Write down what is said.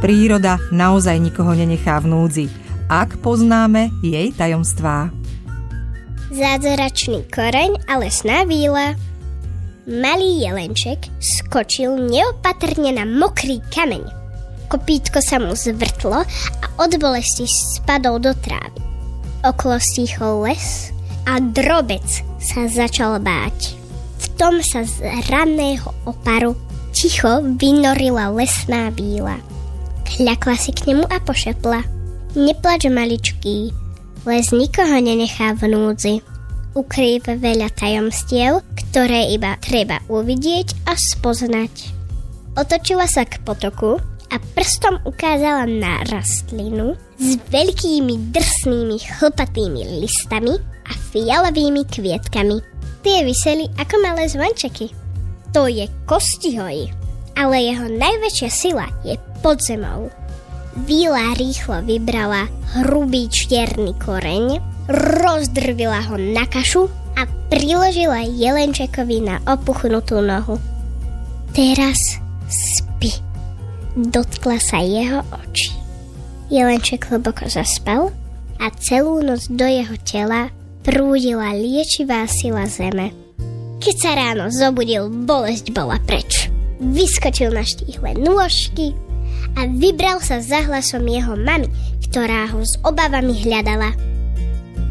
Príroda naozaj nikoho nenechá v núdzi, ak poznáme jej tajomstvá. Zázračný koreň a lesná víla. Malý jelenček skočil neopatrne na mokrý kameň. Kopítko sa mu zvrtlo a od bolesti spadol do trávy. Okolo stíchol les a drobec sa začal báť. V tom sa z ranného oparu ticho vynorila lesná víla. Kľakla si k nemu a pošepla: Neplač, maličký, les nikoho nenechá v núdzi. Ukrýva veľa tajomstiev, ktoré iba treba uvidieť a spoznať. Otočila sa k potoku a prstom ukázala na rastlinu s veľkými drsnými chlpatými listami a fialovými kvietkami. Tie viseli ako malé zvončeky. To je kostihoj, ale jeho najväčšia sila je pod zemou. Víla rýchlo vybrala hrubý čierny koreň, rozdrvila ho na kašu a priložila jelenčekovi na opuchnutú nohu. Teraz spí. Dotkla sa jeho očí. Jelenček hlboko zaspal a celú noc do jeho tela prúdila liečivá sila zeme. Keď sa ráno zobudil, bolesť bola preč. Vyskočil na štíhle nôžky a vybral sa za hlasom jeho mamy, ktorá ho s obavami hľadala.